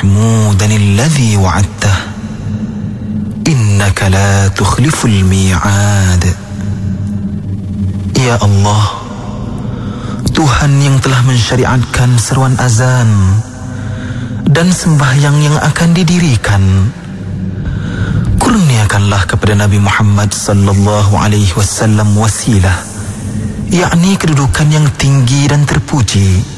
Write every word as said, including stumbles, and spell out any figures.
محمودا الذي وعدته إنك لا تخلف الميعاد. Ya Allah, Tuhan yang telah mensyariatkan seruan azan dan sembahyang yang akan didirikan, kurniakanlah kepada Nabi Muhammad sallallahu alaihi wasallam wasilah, yakni kedudukan yang tinggi dan terpuji